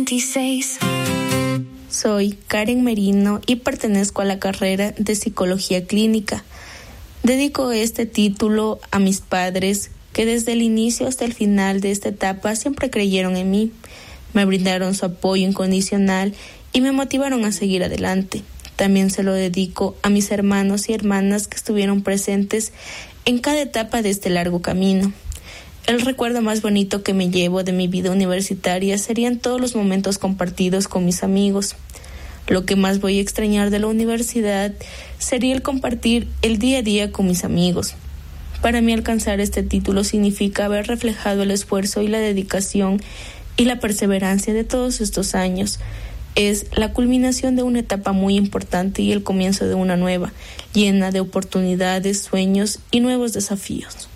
26. Soy Karen Merino y pertenezco a la carrera de Psicología Clínica. Dedico este título a mis padres que desde el inicio hasta el final de esta etapa siempre creyeron en mí, me brindaron su apoyo incondicional y me motivaron a seguir adelante. También se lo dedico a mis hermanos y hermanas que estuvieron presentes en cada etapa de este largo camino. El recuerdo más bonito que me llevo de mi vida universitaria serían todos los momentos compartidos con mis amigos. Lo que más voy a extrañar de la universidad sería el compartir el día a día con mis amigos. Para mí alcanzar este título significa haber reflejado el esfuerzo y la dedicación y la perseverancia de todos estos años. Es la culminación de una etapa muy importante y el comienzo de una nueva, llena de oportunidades, sueños y nuevos desafíos.